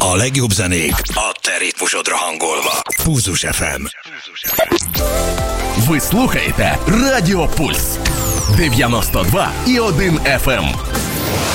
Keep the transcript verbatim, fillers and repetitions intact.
A legjobb zenék a те ritmusodra hangolva. Pulzus еф ем. Ви слухаєте Радіо Пульс дев'яносто два і один еф ем.